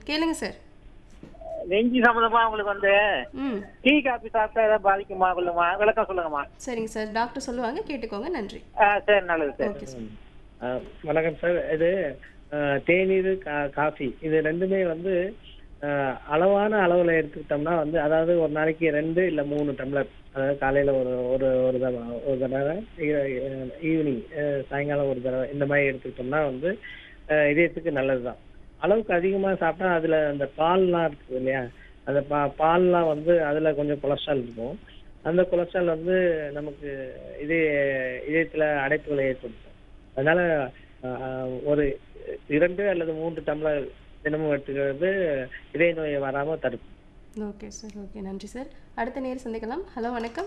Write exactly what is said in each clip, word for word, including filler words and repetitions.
கேளுங்க சார். நெஞ்சு சம்மந்தமா உங்களுக்கு வந்து ம். டீ காபி சாப்பிட்டா ஏதாவது பாதிக்குமா கொள்ளுமா விளக்கம் சொல்லுங்கம்மா. சரிங்க சார். டாக்டர் சொல்லுவாங்க கேட்டுக்கோங்க. நன்றி. ஆ சரி நல்லது சார். Okay sir. ஆ, வணக்கம் சார். இது ஆ, தேநீர் கா காஃபி இது ரெண்டுமே வந்து ஆ, அளவான அளவில் எடுத்துக்கிட்டோம்னா வந்து அதாவது ஒரு நாளைக்கு ரெண்டு இல்லை மூணு டம்ளர், அதாவது காலையில் ஒரு ஒரு ஒரு தடவை ஒரு தடவை ஈவினிங் சாயங்காலம் ஒரு தடவை இந்த மாதிரி எடுத்துக்கிட்டோம்னா வந்து ஆ, இதயத்துக்கு நல்லது தான். அளவுக்கு அதிகமாக சாப்பிட்டா அதில் அந்த பால்லாம் இருக்குது இல்லையா, அந்த பா பால்லாம் வந்து அதில் கொஞ்சம் கொலஸ்ட்ரால் இருக்கும். அந்த கொலஸ்ட்ரால் வந்து நமக்கு இதய இதயத்தில் அடைப்புகளை ஏற்படுத்தும். அதனால ஆஹ், ஒரு இரண்டு அல்லது மூன்று டம்ளர் தினமும் எடுத்துக்கிறது இதய நோயை வராம தடுக்கும். Okay sir. ஓகே. நன்றி சார். அடுத்த நேரம் சந்திக்கலாம். ஹலோ வணக்கம்.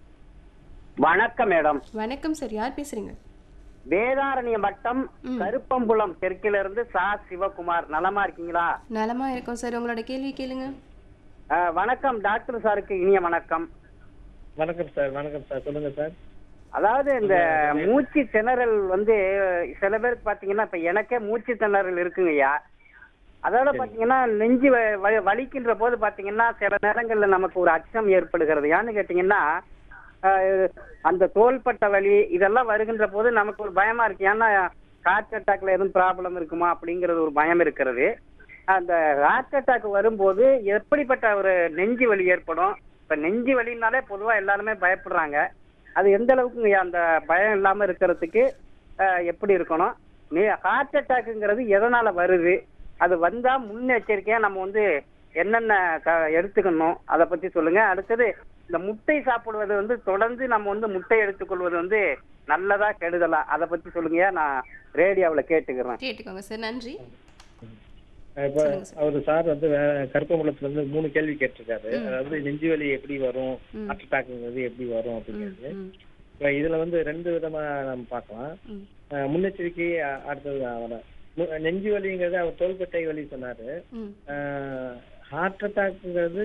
வணக்கம் மேடம். வணக்கம் சார். யார் பேசுறீங்க? வேதாரண்ய வட்டம் ம். கருப்பம்புலம் தெற்கில இருந்து சா சிவகுமார். நலமா இருக்கீங்களா? நலமா இருக்கோம் சார். உங்களோட கேள்வி கேளுங்க. அஹ், வணக்கம் டாக்டர் சாருக்கு இனிய வணக்கம். வணக்கம் சார். வணக்கம் சார். சொல்லுங்க சார். அதாவது இந்த மூச்சு திணறல் வந்து சில பேருக்கு பாத்தீங்கன்னா இப்ப எனக்கே மூச்சு திணறல் இருக்குங்கய்யா. அதோட பாத்தீங்கன்னா நெஞ்சு வ- வ- வலிக்கின்ற போது பாத்தீங்கன்னா சில நேரங்கள்ல நமக்கு ஒரு அச்சம் ஏற்படுகிறது. ஏன்னு கேட்டீங்கன்னா அஹ், அந்த தோள்பட்ட வலி இதெல்லாம் வருகின்ற போது நமக்கு ஒரு பயமா இருக்கு. ஏன்னா ஹார்ட் அட்டாக்ல எதுவும் ப்ராப்ளம் இருக்குமா அப்படிங்கறது ஒரு பயம் இருக்கிறது. அந்த ஹார்ட் அட்டாக் வரும்போது எப்படிப்பட்ட ஒரு நெஞ்சு வலி ஏற்படும்? இப்ப நெஞ்சு வலினாலே பொதுவா எல்லாருமே பயப்படுறாங்க. அது எந்த அளவுக்கு அந்த பயம் இல்லாம இருக்கிறதுக்கு அஹ், எப்படி இருக்கணும்? நீ ஹார்ட் அட்டாக்குங்கிறது எதனால வருது? அது வந்தா முன்னெச்சரிக்கையா நம்ம வந்து என்னென்ன க- எடுத்துக்கணும் அதை பத்தி சொல்லுங்க. அடுத்தது இந்த முட்டை சாப்பிடுவது வந்து தொடர்ந்து நம்ம வந்து முட்டை எடுத்துக்கொள்வது வந்து நல்லதா கெடுதலா அதை பத்தி சொல்லுங்க. நான் ரேடியோவில் கேட்டுக்கிறேன். கேட்டுக்கோங்க சார். நன்றி. இப்போ சொல்லுங்க சார். அவர் சார் வந்து வே- கருப்பம்புலத்துல இருந்து மூணு கேள்வி கேட்டிருக்காரு. ம். அதாவது நெஞ்சு வலி எப்படி வரும், ம். ஹார்ட் அட்டாக்ங்கிறது எப்படி வரும் ம். அப்படிங்கிறது. ம். இப்போ இதுல வந்து ரெண்டு விதமா நம்ம பார்க்கலாம். ம். அஹ், முன்னெச்சரிக்கை அ- அடுத்தது அவரை மு- நெஞ்சு வலிங்கிறது அவர் தோள்பட்டை வலி சொன்னாரு. ம். ஹார்ட் அட்டாக்ங்கிறது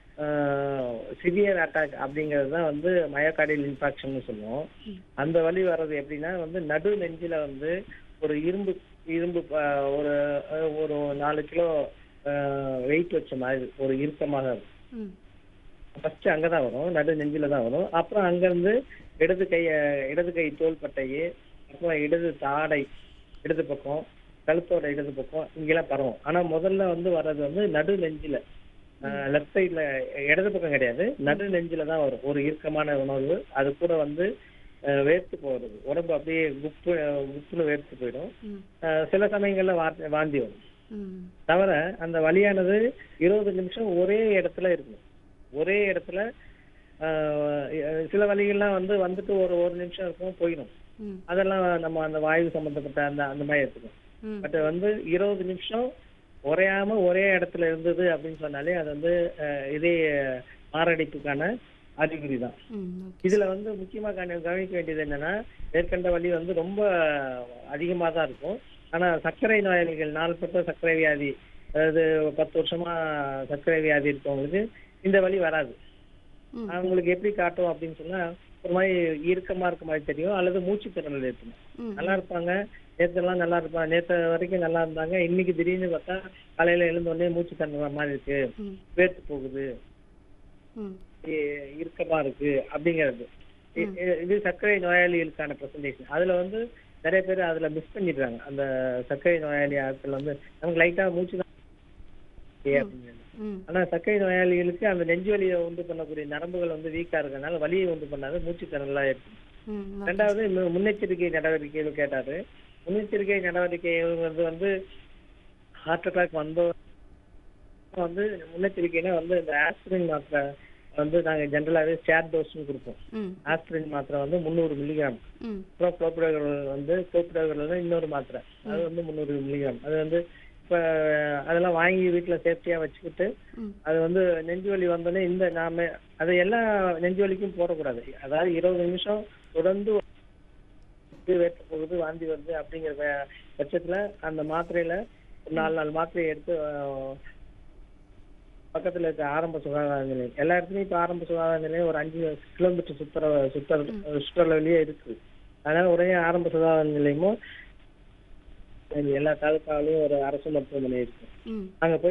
சிவியர் அட்டாக் அப்படிங்கிறது தான் வந்து மயோகார்டியல் இன்ஃபாக்ஷன் சொல்லுவோம். ம். அந்த வலி வர்றது எப்படின்னா வந்து நடு நெஞ்சில வந்து ஒரு இரும்பு இரும்பு ப- ஒரு அஹ், ஒரு நாலு கிலோ வெயிட் வச்ச மாதிரி ஒரு இறுக்கமாக இருக்கும். ம். ஃபர்ஸ்ட் அங்கதான் வரும், நடு நெஞ்சில தான் வரும். அப்புறம் அங்கிருந்து இடது கை இடது கை தோள்பட்டையே, அப்புறம் இடது தாடை இடது பக்கம், கழுத்தோட இடது பக்கம் இங்கெல்லாம் பரவும். ஆனா முதல்ல வந்து வர்றது வந்து நடு நெஞ்சில, லெஃப்ட் சைட்ல இடது பக்கம் கிடையாது, நடு நெஞ்சில தான் வரும். ஒரு இறுக்கமான உணர்வு, அது கூட வந்து அஹ், வேர்த்து போறது, உடம்பு அப்படியே குப்பு குப்புன்னு வேர்த்து போயிடும். ம். அஹ், சில சமயங்கள்ல வா- வாந்தி வரும். ம். தவிர அந்த வலியானது இருபது நிமிஷம் ஒரே இடத்துல இருக்கும். ஒரே இடத்துல ஆஹ், சில வலிகள்லாம் வந்து வந்துட்டு ஒரு ஒரு நிமிஷம் இருக்கும், போயிடும். ம். அதெல்லாம் நம்ம அந்த வாயு சம்பந்தப்பட்ட அந்த அந்த மாதிரி எடுத்துக்கணும். ம். பட் வந்து இருபது நிமிஷம் குறையாம ஒரே இடத்துல இருந்தது அப்படின்னு சொன்னாலே அது வந்து அஹ், இதய மாரடைப்புக்கான அறிகுறி தான். ம். ஓகே. இதுல வந்து முக்கியமா கவனி- கவனிக்க வேண்டியது என்னன்னா, மேற்கண்ட வலி வந்து ரொம்ப அதிகமா தான் இருக்கும். ஆனா சர்க்கரை நோயாளிகள், நாள்பட்ட சர்க்கரை வியாதி, அதாவது பத்து வருஷமா சர்க்கரை வியாதி இருக்கவங்களுக்கு இந்த வலி வராது. ம். அவங்களுக்கு எப்படி காட்டும் அப்படின்னு சொன்னா, ஒரு மாதிரி இறுக்கமா இருக்க மாதிரி தெரியும், அல்லது மூச்சு திணறல் ஏற்படும். ம். நல்லா இருப்பாங்க, நேத்தெல்லாம் நல்லா இருப்பாங்க, நேத்து வரைக்கும் நல்லா இருந்தாங்க, இன்னைக்கு திடீர்னு பார்த்தா காலையில எழுந்த உடனே மூச்சு திணற மாதிரி இருக்கு, ம். வேர்த்து போகுது, ம். இ- இறுக்கமா இருக்கு அப்படிங்கிறது. இ- இ- இது சர்க்கரை நோயாளிகளுக்கான பிரசன்டேஷன். அதுல வந்து நிறைய பேர் அதுல மிஸ் பண்ணிடுறாங்க. அந்த சர்க்கரை நோயாளி ஆட்கள் வந்து நமக்கு லைட்டா மூச்சு தான் இருக்கு அப்படிங்கிறது. ம். ஆனா சர்க்கரை நோயாளிகளுக்கு அந்த நெஞ்சு வலியை உண்டு பண்ணக்கூடிய நரம்புகள் வந்து வீக்கா இருக்கறனால வலியை உண்டு பண்ணாது, மூச்சு திணறலா ஏற்படும். ம். ஓகே. ரெண்டாவது மு- முன்னெச்சரிக்கை நடவடிக்கைகள் கேட்டாரு. முன்னெச்சரிக்கை நடவடிக்கைகள் வந்து ஹார்ட் அட்டாக் வந்தோ வந்து முன்னெச்சரிக்கைனா வந்து இந்த ஆஸ்பிரின் மாத்திரை வந்து நாங்க ஜென்ரலாவே ஸ்டேட் டோஸ்னு கொடுப்போம். ம். ஆஸ்பிரின் மாத்திரை வந்து முந்நூறு மில்லிகிராம், ம். அப்புறம் குளோபிரகல் வந்து குளோபிரகல் இன்னொரு மாத்திரை, அது வந்து முந்நூறு மில்லிகிராம். அது வந்து இப்ப அதெல்லாம் வாங்கி வீட்டுல சேஃப்டியா வச்சுக்கிட்டு, ம். அது அது வந்து நெஞ்சு வலி வந்தோடனே இந்த நாம அது எல்லா நெஞ்சு வலிக்கும் போடக்கூடாது. அதாவது இருபது நிமிஷம் தொடர்ந்து வேர்த்து போகுது, வாந்தி வருது அப்படிங்கிற ப- பட்சத்துல அந்த மாத்திரையில ஒரு நாலு நாலு மாத்திரையை எடுத்து அஹ், பக்கத்துல இருக்க ஆரம்ப சுகாதார நிலையம், எல்லா இடத்துலயும் இப்ப ஆரம்ப சுகாதார நிலையம் ஒரு அஞ்சு கிலோமீட்டர் சுத்தர சுத்தர சுற்றளவுலயே இருக்கு. அதனால ஒரே ஆரம்ப சுகாதார நிலையமும் எல்லா தாலுக்காவிலயும் ஒரு அரசு மருத்துவமனை இருக்கு. ம். அங்க போய்